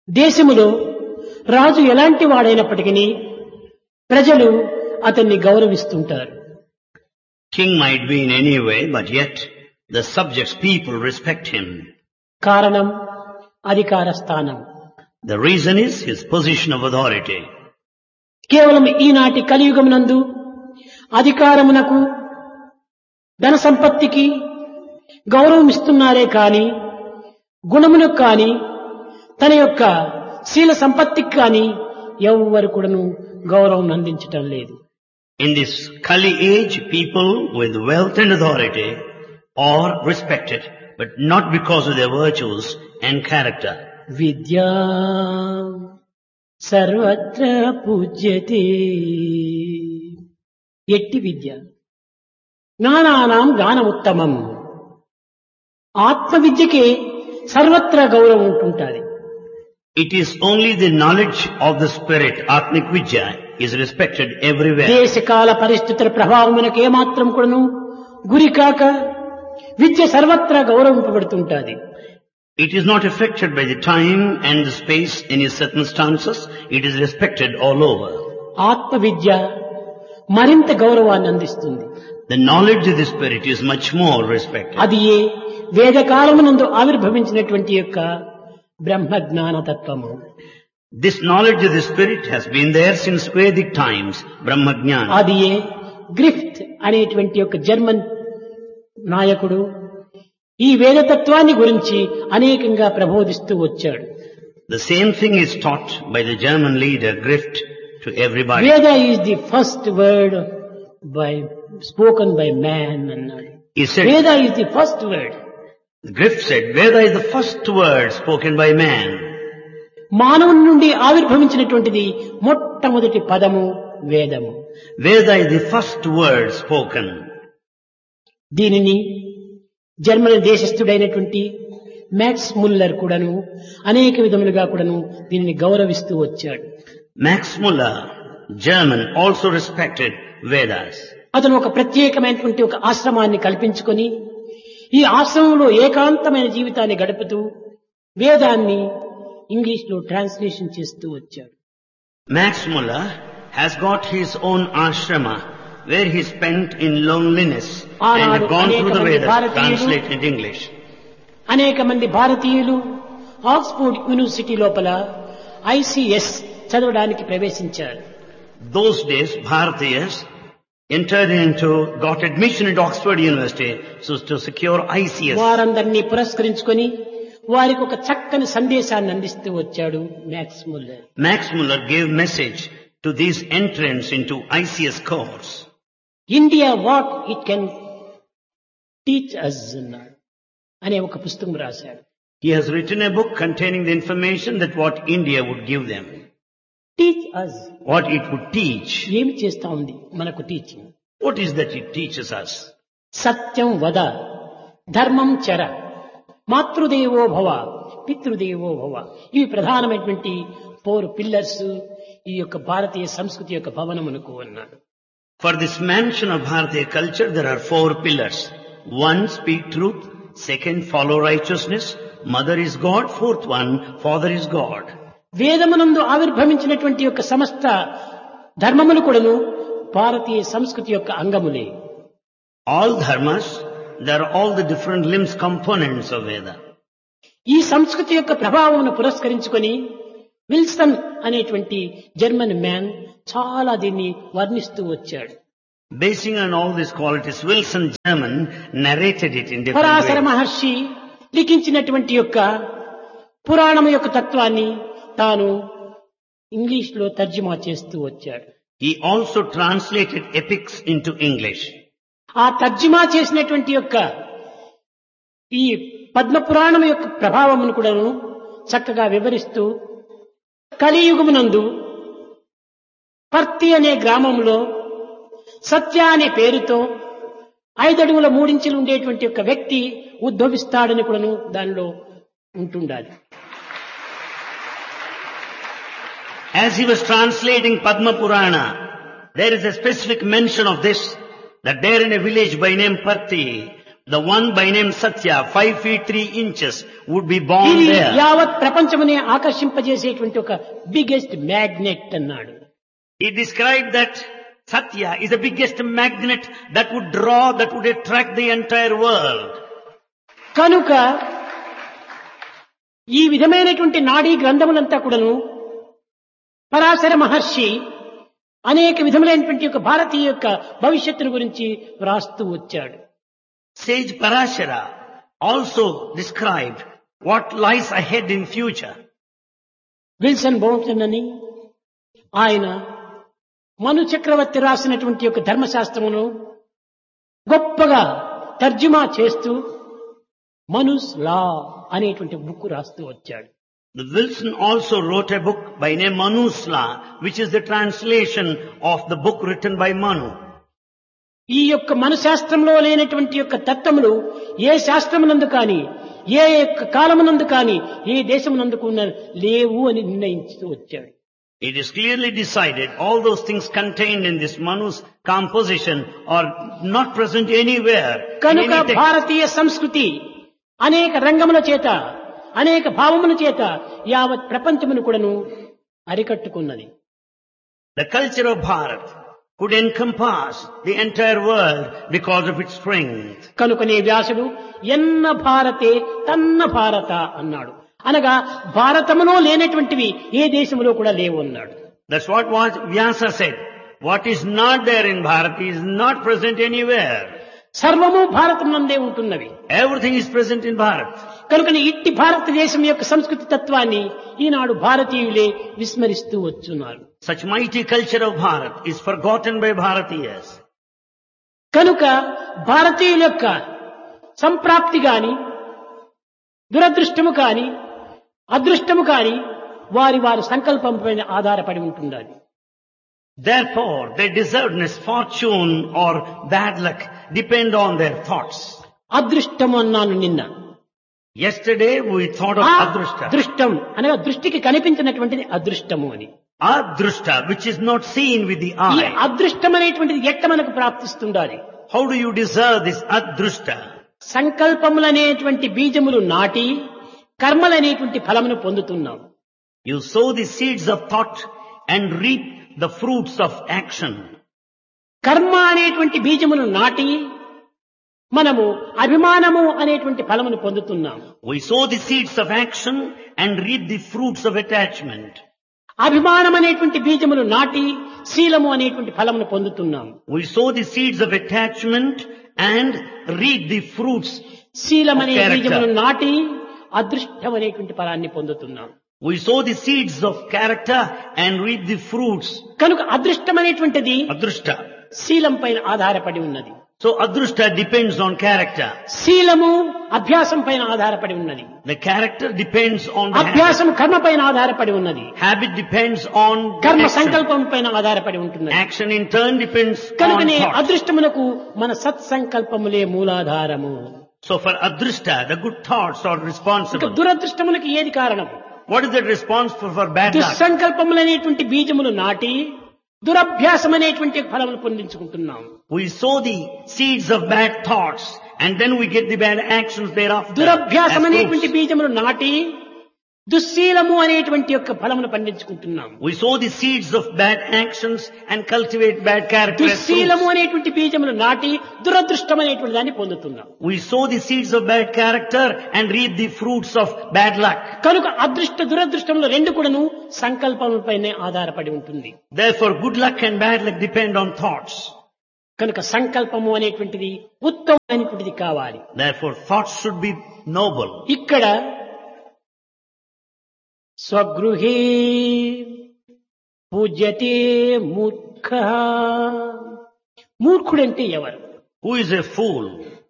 దేశములో రాజు ఎలాంటి వాడైనప్పటికీ ప్రజలు అతన్ని గౌరవిస్తుంటారు. King might be in any way, but yet the subjects, people respect him. కారణం అధికార స్థానం. The reason is his position of authority. కేవలం ఈనాటి కలియుగమునందు అధికారమునకు ధన సంపత్తికి గౌరవం ఇస్తున్నారే కాని గుణములకు కాని తన యొక్క శీల సంపత్తికి కాని ఎవ్వరు కూడాను గౌరవం అందించటం లేదు. In this Kali age, people with wealth and authority are respected, but not because of their virtues and character. విద్యా సర్వత్ర పూజ్యతే. ఎట్టి విద్య జ్ఞానానాం జ్ఞానముత్తమం. ఆత్మ విద్యకే సర్వత్రా గౌరవం ఉంటుంటుంది. It is only the knowledge of the spirit, Atmik Vidya, is respected everywhere. దేశకాల పరిస్థితుల ప్రభావమునకు ఏమాత్రం కూడాను గురి కాక విద్య సర్వత్రా గౌరవింపబడుతుంటుంది. It is not affected by the time and the space, any circumstances. It is respected all over. ఆత్మ విద్య మరింత గౌరవాన్ని అందిస్తుంది. The knowledge of the spirit is much more respected. అది ఏ వేదకాలమునందు ఆవిర్భవించినటువంటి యొక్క బ్రహ్మ జ్ఞాన తత్వము. This knowledge of the spirit has been there since Vedic times, Brahma Jnana. అది ఏ గ్రిఫ్త్ అనేటువంటి యొక్క జర్మన్ నాయకుడు ఈ వేదతత్వాన్ని గురించి అనేకంగా ప్రబోధిస్తూ వచ్చాడు. The same thing is taught by the German leader Grift to everybody. వేద is the first word spoken by man అన్నాడు. He said, వేద is the first word. Grift said, Veda is the first word spoken by man. మానవుని నుండి ఆవిర్భవించినటువంటిది మొట్టమొదటి పదము వేదము. Veda is the first word spoken. దీనిని Germany దేశస్థుడైనటువంటి max Muller కూడాను అనేక విధములుగా కూడాను దీనిని గౌరవిస్తూ వచ్చాడు. Max Muller, German, also respected Vedas. అతను ఒక ప్రత్యేకమైనటువంటి ఒక ఆశ్రమాన్ని కల్పించుకొని ఈ ఆశ్రమంలో ఏకాంతమైన జీవితాన్ని గడుపుతూ వేదాన్ని ఇంగ్లీష్ లో ట్రాన్స్లేషన్ చేస్తూ వచ్చాడు. Max Muller has got his own ashrama where he spent in loneliness and gone through the Vedas translated in English. అనేక మంది భారతీయులు ఆక్స్ఫోర్డ్ యూనివర్సిటీ లోపల ఐసిఎస్ చదవడానికి ప్రవేశించారు. Those days, Bharatiyas got admission at Oxford University so to secure ICS. వారందరినీ పురస్కరించుకొని వారికి ఒక చక్కని సందేశాన్ని అందిస్తూ వచ్చాడు max Muller. Max Muller gave message to these entrants into ICS course. India what it can teach అస్ అన్నాడు అనే ఒక పుస్తకం రాశాడు. He has written a book containing the information that what India would give them. Teach us. What it would teach. ఏమి చేస్తా ఉంది మనకు teaching? What is that it teaches us? సత్యం వద, ధర్మం చర, మాతృదేవో భవ, పితృదేవో భవ. ఇవి ప్రధానమైనటువంటి 4 పిల్లర్స్ ఈ యొక్క భారతీయ సంస్కృతి యొక్క భవనమునకు అన్నాడు. For this mansion of Bharatiya culture, there are 4 pillars. 1, speak truth. 2, follow righteousness. Mother is God. 4th one, father is God. వేదమునందు ఆవిర్భవించినటువంటి యొక్క సమస్త ధర్మములు కూడాను భారతీయ సంస్కృతి యొక్క అంగములే. All dharmas, there are all the different limbs, components of Veda. ఈ సంస్కృతి యొక్క ప్రభావమును పురస్కరించుకొని విల్సన్ అనేటువంటి జర్మన్ మ్యాన్ చాలా దీన్ని వర్ణిస్తూ వచ్చాడు. Basing on all these qualities, Wilson German narrated it in different Parashara ways. మహర్షి లిఖించినటువంటి యొక్క పురాణం యొక్క తత్వాన్ని తాను ఇంగ్లీష్ లో తర్జుమా చేస్తూ వచ్చాడు. He also translated epics into English. ఆ తర్జుమా చేసినటువంటి యొక్క ఈ పద్మ పురాణం యొక్క ప్రభావమును కూడాను చక్కగా వివరిస్తూ కలియుగమునందు పర్తి అనే గ్రామంలో సత్య అనే పేరుతో 5 అడుగుల 3 ఇంచులు ఉండేటువంటి ఒక వ్యక్తి ఉద్భవిస్తాడని కూడాను దానిలో ఉంటుండాలి. As he was translating Padma Purana, there is a specific mention of this, that there in a village by name Parthi, The one by name Satya, 5 feet 3 inches, would be born ఇది there. యావత్ ప్రపంచమునే ఆకర్షింపజేసేటువంటి ఒక biggest magnet అన్నాడు. He described that Satya is the biggest magnet that would draw, that would attract the entire world. కనుక ఈ విధమైనటువంటి నాడీ గ్రంథములంతా కూడాను పరాశర మహర్షి అనేక విధములైనటువంటి ఒక భారతీయ యొక్క భవిష్యత్తును గురించి వ్రాస్తూ వచ్చాడు. Sage Parashara also described what lies ahead in future. Wilson బౌంటన్ అని ఆయన మను చక్రవర్తి రాసినటువంటి యొక్క ధర్మశాస్త్రమును గొప్పగా తర్జుమా చేస్తూ మనుస్ లా అనేటువంటి బుక్ రాస్తూ వచ్చాడు. Wilson also wrote a book by name Manu's Law, which is the translation of the book written by Manu. ఈ యొక్క మనశాస్త్రంలో లేనటువంటి యొక్క తత్వములు ఏ శాస్త్రమునందు కానీ ఏ యొక్క కాలమునందు కానీ ఏ దేశమునందుకు లేవు అని నిర్ణయించుతూ వచ్చాడు. It is clearly decided all those things contained in this Manu's composition are not present anywhere. in కనుక any text. భారతీయ సంస్కృతి అనేక రంగముల చేత అనేక భావముల చేత యావత్ ప్రపంచమును కూడాను అరికట్టుకున్నది. The culture of Bharat could encompass the entire world because of its strength. కనుకనే వ్యాసుడు ఎన్న భారతే తన్న భారత అన్నాడు. అనగా భారతములో లేనటువంటివి ఏ దేశములో కూడా లేవు అన్నాడు. That's what Vyasa said. What is not there in Bharat is not present anywhere. సర్వము భారతమునందే ఉంటున్నవి. Everything is present in Bharat. కనుకనే ఇట్టి భారతదేశం యొక్క సంస్కృతి తత్వాన్ని ఈనాడు భారతీయులే విస్మరిస్తూ వచ్చున్నారు. Such mighty culture of Bharat is forgotten by Bharatiyas. కనుక భారతీయుల యొక్క సంప్రాప్తి గాని దురదృష్టము కాని అదృష్టము కాని వారి వారి సంకల్పం పైన ఆధారపడి ఉంటుండాలి. Therefore, their deservedness, fortune or bad luck depend on their thoughts. అదృష్టము అన్నాను నిన్న. Yesterday we thought of ఆ Adrushta. దృష్టం అనగా దృష్టికి కనిపించినటువంటిది అదృష్టము అని. Adrushta, which is not seen with the ఈ eye. అదృష్టం అనేటువంటిది ఎట్ట మనకు ప్రాప్తిస్తుండాలి? How do you deserve this Adrushta? సంకల్పములనేటువంటి బీజములు నాటి కర్మలనేటువంటి ఫలమును పొందుతున్నాం. You sow the seeds of thought and reap the fruits of action. కర్మ అనేటువంటి బీజమును నాటి మనము అభిమానము అనేటువంటి ఫలమును పొందుతున్నాం. We sow the seeds of action and reap the fruits of attachment. అభిమానం అనేటువంటి బీజమును నాటి శీలము అనేటువంటి ఫలమును పొందుతున్నాం. We sow the seeds of attachment and reap the fruits. శీలం అనే of character. బీజమును నాటి అదృష్టం అనేటువంటి ఫలాన్ని పొందుతున్నాం. We sow the seeds of character and reap the fruits. కనుక అదృష్టం అనేటువంటిది Adrushta. శీలం పైన ఆధారపడి ఉన్నది. So Adrushta depends on character. శీలము అభ్యాసం పైన ఆధారపడి ఉన్నది. The character depends on the habit. అభ్యాసం కర్మ పైన ఆధారపడి ఉన్నది. Habit depends on కర్మ action. సంకల్పం పైన ఆధారపడి ఉంటున్నది. Action in turn depends on కనుకనే thought. అదృష్టమునకు మన సత్సంకల్పములే మూలాధారము. So for Adrushta, the good thoughts are ఇక responsible. దురదృష్టములకు ఏది కారణం? What is the response for bad luck? దుస్సంకల్పములనేటువంటి బీజములు నాటి దురభ్యాసం అనేటువంటి ఫలములు పొందించుకుంటున్నాం. We sow the seeds of bad thoughts and then we get the bad actions thereafter. దురభ్యాసం as అనేటువంటి fruits. బీజములు నాటి దుశ్శీలము అనేటువంటి యొక్క ఫలమును పండించుకుంటున్నాం. We sow the seeds of bad actions and cultivate bad character as దుశ్శీలము fruits. అనేటువంటి బీజములు నాటి దురదృష్టం అనేటువంటి దాన్ని పొందుతున్నాం. We sow the seeds of bad character and reap the fruits of bad luck. కనుక అదృష్ట దురదృష్టంలో రెండు కూడాను సంకల్పములపైనే ఆధారపడి ఉంటుంది. Therefore, good luck and bad luck depend on thoughts. కనుక సంకల్పము అనేటువంటిది ఉత్తమమైనటువంటిది కావాలి. Therefore, thoughts should be noble. ఇక్కడ స్వగృహే పూజ్యతే మూర్ఖ. మూర్ఖుడంటే ఎవరు? Who is a fool?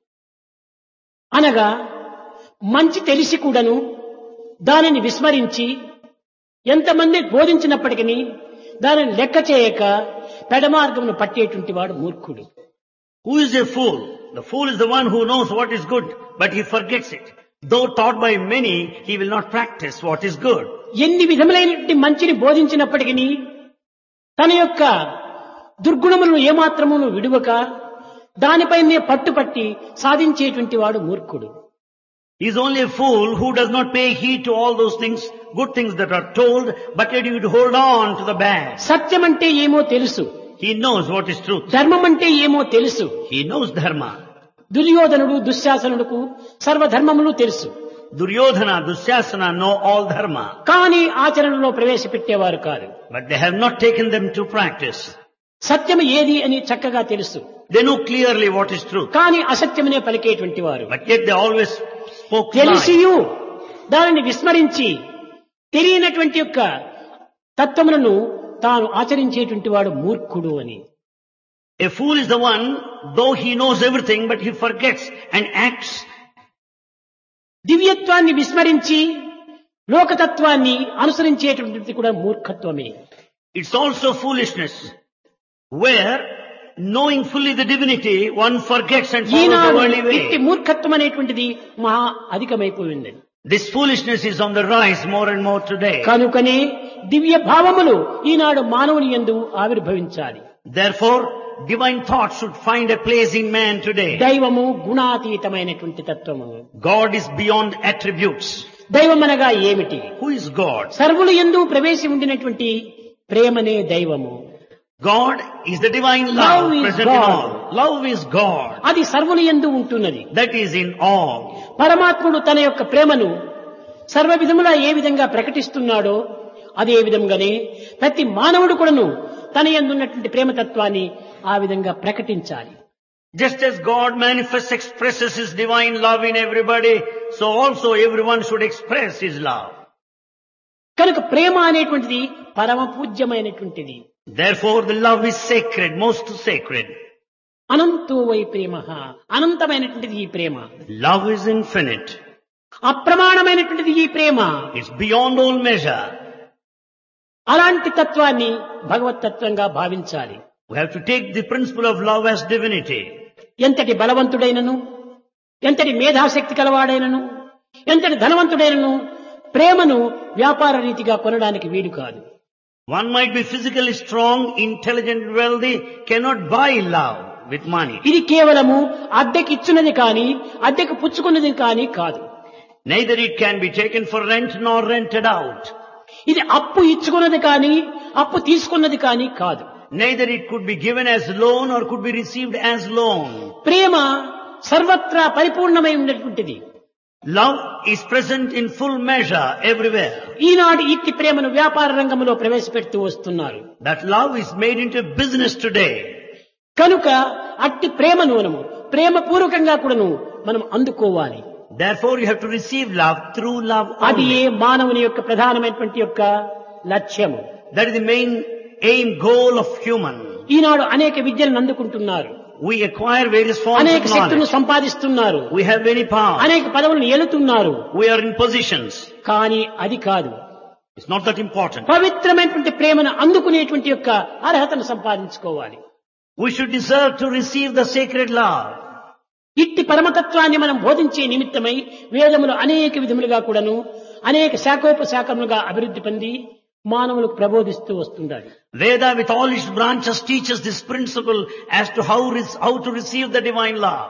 అనగా మంచి తెలిసి కూడాను దానిని విస్మరించి ఎంతమంది బోధించినప్పటికీ దానిని లెక్క చేయక పెడమార్గమును పట్టేటువంటి వాడు మూర్ఖుడు. Who is a fool? The fool is the one who knows what is good, but he forgets it. Though taught by many, he will not practice what is good. ఎన్ని విధములైనటువంటి మంచిని బోధించినప్పటికీ తన యొక్క దుర్గుణములను ఏమాత్రమును విడువక దానిపైనే పట్టుపట్టి సాధించేటువంటి వాడు మూర్ఖుడు. He is only a fool who does not pay heed to all those things, good things that are told, but yet he would hold on to the bad. సత్యం అంటే ఏమో తెలుసు, He knows what is truth. ధర్మం అంటే ఏమో తెలుసు. He knows dharma. దుర్యోధనుడు దుశ్శాసనుడుకు సర్వధర్మములు తెలుసు, Duryodhana, Dusyasana know all dharma, కానీ ఆచరణలో ప్రవేశపెట్టేవారు కాదు. but they have not taken them to practice. సత్యం ఏది అని చక్కగా తెలుసు, They know clearly what is truth, కానీ అసత్యమనే పలికేటువంటి వారు. but yet they always spoke lies. తెలిసియు దానిని విస్మరించి తెలియనటువంటి యొక్క తత్వములను తాను ఆచరించేటువంటి వాడు మూర్ఖుడు అని. A fool is the one, though he knows everything, but he forgets and acts. దివ్యత్వాన్ని విస్మరించి లోకతత్వాన్ని అనుసరించేటువంటిది కూడా మూర్ఖత్వమే. It's also foolishness, where knowing fully the divinity, one forgets and follows the Eenadu worldly ఇట్టి way. మూర్ఖత్వం అనేటువంటిది మహా అధికమైపోయింది. This foolishness is on the rise more and more today. కనుకనే దివ్య భావములు ఈనాడు మానవుని యందు ఆవిర్భవించాలి. Therefore, divine thought should find a place in man today. దైవము గుణాతీతమైనటువంటి తత్వము. God is beyond attributes. దైవం అనగా ఏమిటి? Who is God? సర్వులు యందు ప్రవేశం ఉండినటువంటి ప్రేమనే దైవము. God is the divine Love love is present in God. all. Love is God. అది సర్వులు యందు ఉంటున్నది. That is in all. పరమాత్ముడు తన యొక్క ప్రేమను సర్వ విధములా ఏ విధంగా ప్రకటిస్తున్నాడో అదే విధంగానే ప్రతి మానవుడు కూడాను తన యందున్నటువంటి ప్రేమతత్వాన్ని ఆ విధంగా ప్రకటించాలి. Just as God manifests, expresses His divine love in everybody, so also everyone should express His love. కనుక ప్రేమ అనేటువంటిది పరమ పూజ్యమైనటువంటిది. Therefore the love is sacred, most sacred. అనంతో why ప్రేమ, అనంతమైనటువంటిది ఈ ప్రేమ. Love is infinite. అప్రమాణమైనటువంటిది ఈ ప్రేమ. It's beyond all measure. అలాంటి తత్వాన్ని భగవత్ తత్వంగా భావించాలి. We have to take the principle of love as divinity. ఎంతటి బలవంతుడైనను, ఎంతటి మేధాశక్తి కలవాడైనను, ఎంతటి ధనవంతుడైనను ప్రేమను వ్యాపార రీతిగా కొనడానికి వీలు కాదు. One might be physically strong, intelligent, wealthy, cannot buy love with money. ఇది కేవలము అద్దెకి ఇచ్చున్నది కానీ అద్దెకు పుచ్చుకున్నది కానీ కాదు. Neither it can be taken for rent nor rented out. ఇది అప్పు ఇచ్చుకున్నది కానీ అప్పు తీసుకున్నది కానీ కాదు. Neither it could be given as loan or could be received as loan. ప్రేమ సర్వత్రా పరిపూర్ణమై ఉన్నటువంటిది. Love is present in full measure everywhere. ఈనాడు ఇట్టి ప్రేమను వ్యాపార రంగంలో ప్రవేశపెడుతూ వస్తున్నారు. That love is made into business today. కనుక అట్టి ప్రేమను మనము ప్రేమపూర్వకంగా కూడాను మనం అందుకోవాలి. Therefore you have to receive love through love అది only. ఏ మానవుని యొక్క ప్రధానమైనటువంటి యొక్క లక్ష్యము. That is the main aim, goal of human. ఈనాడు అనేక విద్యలను అందుకుంటున్నారు, We acquire various forms అనేక of శక్తులను knowledge. సంపాదిస్తున్నారు, We have many powers. అనేక పదవులను ఏలుతున్నారు. We are in positions. కానీ అది కాదు, It's not that important. పవిత్రమైనటువంటి ప్రేమను అందుకునేటువంటి యొక్క అర్హతను సంపాదించుకోవాలి. We should deserve to receive the sacred love. ఇట్టి పరమతత్వాన్ని మనం బోధించే నిమిత్తమై వేదములు అనేక విధములుగా కూడాను అనేక శాఖోపశాఖములుగా అభివృద్ధి పొంది మానవులకు ప్రబోధిస్తూ వస్తుండాలి. Veda with all its branches teaches this principle as to how to receive the divine love.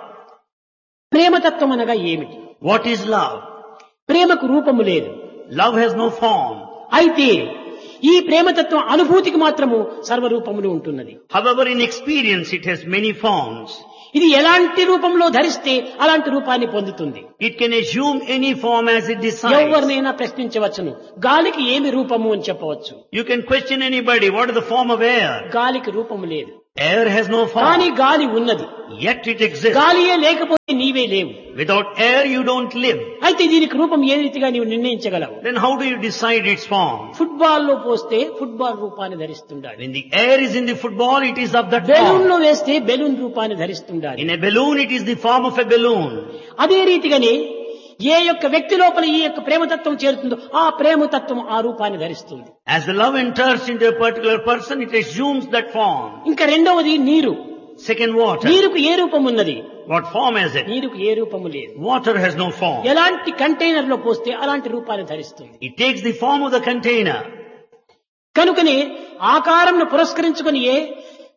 ప్రేమతత్వం అనగా ఏమిటి? What is love? ప్రేమకు రూపము లేదు. Love has no form. అయితే ఈ ప్రేమతత్వం అనుభూతికి మాత్రము సర్వరూపములు ఉంటున్నది. However, in experience it has many forms. ఇది ఎలాంటి రూపంలో ధరిస్తే అలాంటి రూపాన్ని పొందుతుంది. It can assume any form as it decides. ఎవరినైనా ప్రశ్నించవచ్చును, గాలికి ఏమి రూపము అని చెప్పవచ్చు. You can question anybody, what is the form of air? గాలికి రూపము లేదు, Air has no కానీ form, గాలి ఉన్నది. yet it exists. గాలియే లేకపోతే నీవే లేవు. Without air you don't live. అయితే దీనికి రూపం ఏ రీతిగా నీవు నిర్ణయించగలవు? Then how do you decide its form? Football లో పోస్తే ఫుట్బాల్ రూపాన్ని ధరిస్తుండాలి. When the air is in the football, it is of that balloon form. లో వేస్తే బెలూన్ రూపాన్ని ధరిస్తుండాలి. In a balloon, it is the form of a balloon. అదే రీతిగానే ఏ యొక్క వ్యక్తి లోపల ఈ యొక్క ప్రేమతత్వం చేరుతుందో ఆ ప్రేమతత్వం ఆ రూపాన్ని ధరిస్తుంది. As the love enters into a particular person, it assumes that form. ఇంకా రెండవది నీరు. Second, water. నీరుకు ఏ రూపం ఉన్నది? What form has it? నీరుకు ఏ రూపము లేదు. Water has no form. ఎలాంటి కంటైనర్ లో పోస్తే అలాంటి రూపాన్ని ధరిస్తుంది. It takes the form of the container. కనుకనే ఆకారంను పురస్కరించుకుని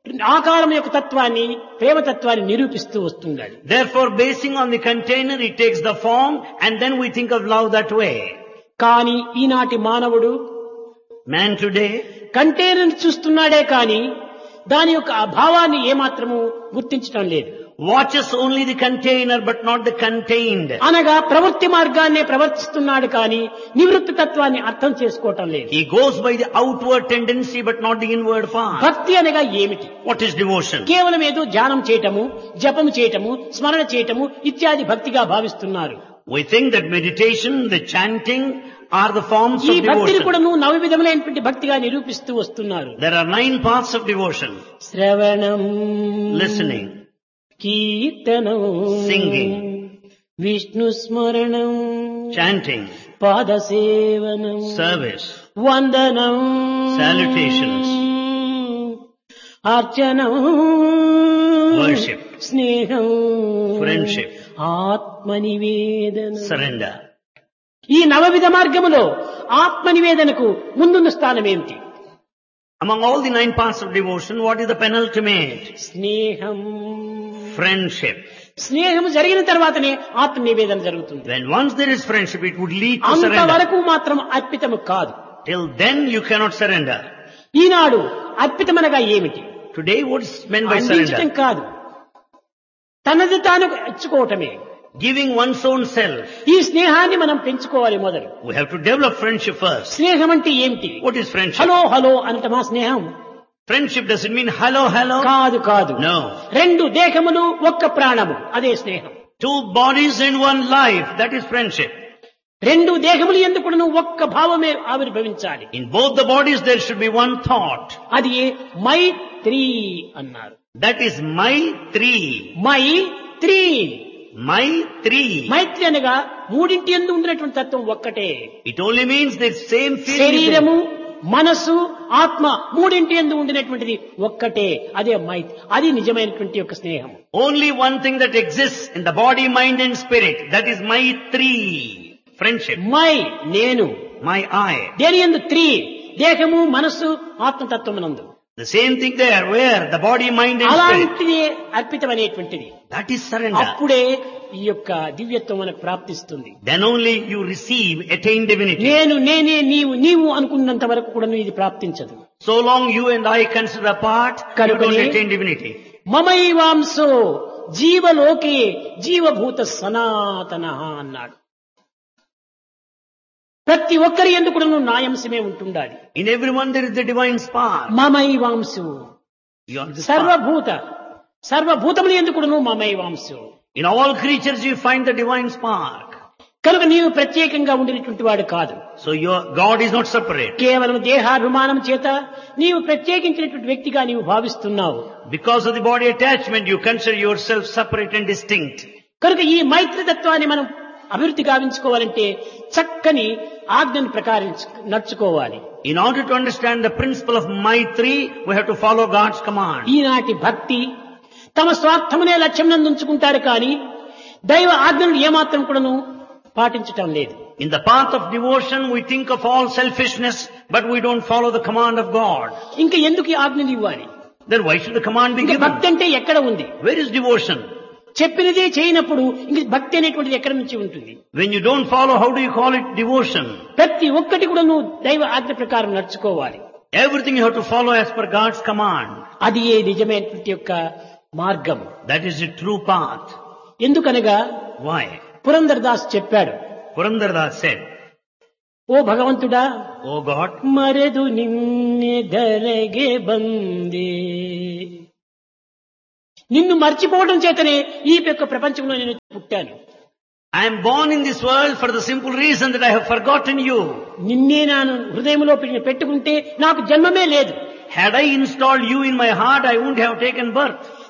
ఆకారం యొక్క తత్వాన్ని ప్రేమ తత్వాన్ని నిరూపిస్తూ వస్తుండాలి. Therefore, basing on the container, it takes the form and then we think of love that way. కానీ ఈనాటి మానవుడు Man today కంటైనర్ చూస్తున్నాడే కానీ దాని యొక్క అభావాన్ని ఏమాత్రము గుర్తించడం లేదు. watches only the container but not the contained. అనగా ప్రవృత్తి మార్గాన్నే ప్రవర్తిస్తున్నాడు కానీ నివృత్తి తత్వాన్ని అర్థం చేసుకోవటం లేదు. He goes by the outward tendency but not the inward path. భక్తి అనగా ఏమిటి? What is devotion? కేవలం ఏదో ధ్యానం చేయటము, జపము చేయటము, స్మరణ చేయటము ఇత్యాది భక్తిగా భావిస్తున్నారు. We think that meditation, the chanting are the forms ఈ of భక్తిని devotion. కూడా నవ విధములైనటువంటి భక్తిగా నిరూపిస్తూ వస్తున్నారు. There are 9 paths of devotion. శ్రవణం, Listening, కీర్తనం, Singing, విష్ణు స్మరణం, chanting, పాదసేవనం, service, వందనం, salutations, అర్చనం, worship, స్నేహం, friendship, ఆత్మనివేదన. surrender. ఈ నవవిధ మార్గములో ఆత్మనివేదనకు ముందున్న స్థానం ఏమిటి? Among all the 9 paths of devotion, what is the penultimate? స్నేహం. Friendship. స్నేహం జరిగిన తర్వాతనే ఆత్మనివేదన జరుగుతుంది. When once there is friendship, it would lead to surrender. అంతవరకు మాత్రం అర్పితము కాదు. Till then you cannot surrender. ఈనాడు అర్పితమనగా ఏమిటి? Today what is meant by అందించటం surrender? కాదు, తనది తాను ఇచ్చుకోవటమే. Giving one's own self. ఈ స్నేహాన్ని మనం పెంచుకోవాలి మొదలు. We have to develop friendship first. స్నేహం అంటే ఏమిటి? What is friendship? Hello hello అనటమా స్నేహం? Friendship doesn't mean hello, hello. కాదు కాదు. No. 2 దేహములు ఒక్క ప్రాణము, అదే స్నేహం. 2 bodies and 1 life, that is friendship. 2 దేహములు ఎందుకు ఒక్క భావమే ఆవిర్భవించాలి. In both the bodies there should be 1 thought. అది మైత్రీ అన్నారు. That is Maitri. Mythri. Maitri. మైత్రి అనగా 3 యందు ఉండినటువంటి తత్వం ఒక్కటే. It only means the same feeling. శరీరము, మనసు, ఆత్మ 3 యందు ఉండినటువంటిది ఒక్కటే, అదే మైత్రి. అది నిజమైనటువంటి యొక్క స్నేహం. Only one thing that exists in the body, mind and spirit. That is Maitri. Friendship. My నేను, My I. దేని యందు 3 దేహము, మనస్సు, ఆత్మతత్వమునందు. The same thing there, where the body, mind and spirit. అలాంటిదే అర్పితం అనేటువంటిది. That is surrender. అప్పుడే ఈ యొక్క దివ్యత్వం మనకు ప్రాప్తిస్తుంది. Then only you receive, attain divinity. నేను, నేనే, నీవు, నీవు అనుకున్నంత వరకు కూడా ఇది ప్రాప్తించదు. So long you and I consider apart, you don't attain divinity. మమైవాంసో జీవలోకే జీవభూత సనాతన అన్నాడు. ప్రతి ఒక్కరి యందు కూడా నాయంశమే ఉంటుండాలి. In everyone there is the divine spark. మమైవాంసు. You are the spark. సర్వభూత సర్వభూతముల యందు కూడా మమైవాంసు. In all creatures you find the divine spark. కనుక నీవు ప్రత్యేకంగా ఉండినటువంటి వాడు కాదు. So your God is not separate. కేవలం దేహాభిమానం చేత నీవు ప్రత్యేకించినటువంటి వ్యక్తిగా నీవు భావిస్తున్నావు. Because of the body attachment you consider yourself separate and distinct. కనుక ఈ మైత్రి తత్వాన్ని మనం అభివృద్ధి గావించుకోవాలంటే చక్కని ఆజ్ఞను ప్రకారం నడుచుకోవాలి. In order to understand the principle of Maitri, we have to follow God's command. ఈనాటి భక్తి తమ స్వార్థమునే లక్ష్యం నందుంచుకుంటారు కానీ దైవ ఆజ్ఞను ఏమాత్రం కూడాను పాటించటం లేదు. In the path of devotion we think of all selfishness, but we don't follow the command of God. ఇంకా ఎందుకు ఈ ఆజ్ఞలు ఇవ్వాలి? Then why should the command be ఇంకా given? భక్తి అంటే ఎక్కడ ఉంది? Where is devotion? చెప్పినదే చేయనప్పుడు ఇంక భక్తి అనేటువంటిది ఎక్కడి నుంచి ఉంటుంది? When you don't follow, how do you call it devotion? ప్రతి ఒక్కటి కూడా నువ్వు దైవ ఆజ్ఞ ప్రకారం నడుచుకోవాలి. Everything you have to follow as per God's command. అది ఏ నిజమైనటువంటి యొక్క మార్గం. That is the true path. ఎందుకనగా Why? పురందరదాస్ చెప్పాడు, Purandardas said, ఓ భగవంతుడా, O God, మరెదు నిన్నెదరగే బందే. నిన్ను మర్చిపోవడం చేతనే ఈ యొక్క ప్రపంచంలో నేను పుట్టాను. I am born in this world for the simple reason that I have forgotten you. నిన్నే నేను హృదయంలో పెట్టుకుంటే నాకు జన్మమే లేదు. Had I installed you in my heart, I wouldn't have taken birth.